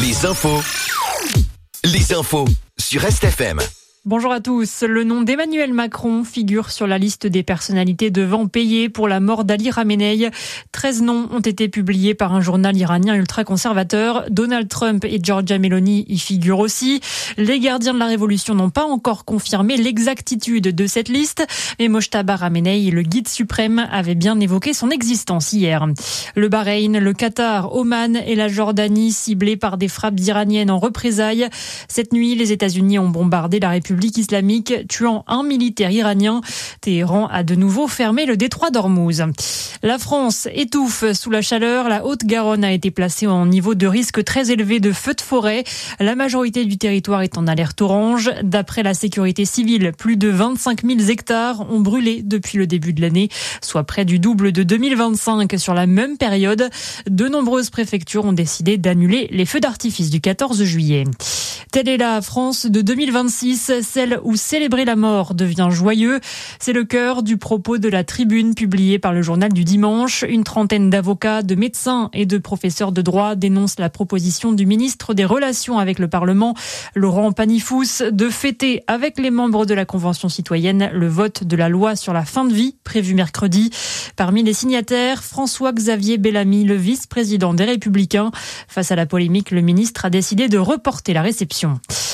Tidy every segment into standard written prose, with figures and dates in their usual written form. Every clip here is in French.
Les infos sur RestFM. Bonjour à tous. Le nom d'Emmanuel Macron figure sur la liste des personnalités devant payer pour la mort d'Ali Khamenei. 13 noms ont été publiés par un journal iranien ultra-conservateur. Donald Trump et Giorgia Meloni y figurent aussi. Les gardiens de la révolution n'ont pas encore confirmé l'exactitude de cette liste, mais Mojtaba Khamenei, le guide suprême, avait bien évoqué son existence hier. Le Bahreïn, le Qatar, Oman et la Jordanie ciblés par des frappes iraniennes en représailles. Cette nuit, les États-Unis ont bombardé la République islamique, tuant un militaire iranien. Téhéran a de nouveau fermé le détroit d'Ormuz. La France étouffe sous la chaleur. La Haute-Garonne a été placée en niveau de risque très élevé de feux de forêt. La majorité du territoire est en alerte orange. D'après la sécurité civile, plus de 25 000 hectares ont brûlé depuis le début de l'année, soit près du double de 2025 sur la même période. De nombreuses préfectures ont décidé d'annuler les feux d'artifice du 14 juillet. Telle est la France de 2026, celle où célébrer la mort devient joyeux. C'est le cœur du propos de la tribune publiée par le journal du dimanche. Une trentaine d'avocats, de médecins et de professeurs de droit dénoncent la proposition du ministre des Relations avec le Parlement, Laurent Panifous, de fêter avec les membres de la Convention citoyenne le vote de la loi sur la fin de vie prévue mercredi. Parmi les signataires, François-Xavier Bellamy, le vice-président des Républicains. Face à la polémique, le ministre a décidé de reporter la réception.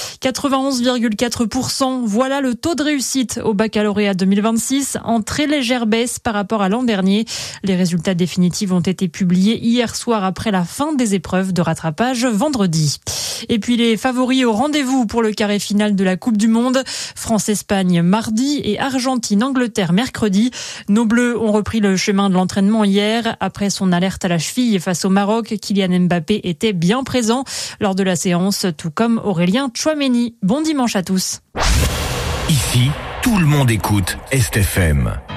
91,4%, voilà le taux de réussite au baccalauréat 2026, en très légère baisse par rapport à l'an dernier. Les résultats définitifs ont été publiés hier soir après la fin des épreuves de rattrapage vendredi. Et puis les favoris au rendez-vous pour le carré final de la Coupe du Monde. France-Espagne mardi et Argentine-Angleterre mercredi. Nos Bleus ont repris le chemin de l'entraînement hier. Après son alerte à la cheville face au Maroc, Kylian Mbappé était bien présent lors de la séance, tout comme Aurélien Tchouaméni. Bon dimanche à tous. Ici, tout le monde écoute RestFM.